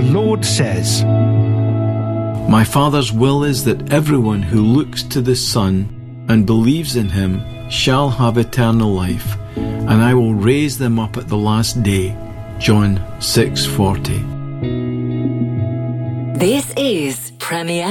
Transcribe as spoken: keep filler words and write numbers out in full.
Lord says, My Father's will is that everyone who looks to the Son and believes in him shall have eternal life, and I will raise them up at the last day. John six forty. This is Premier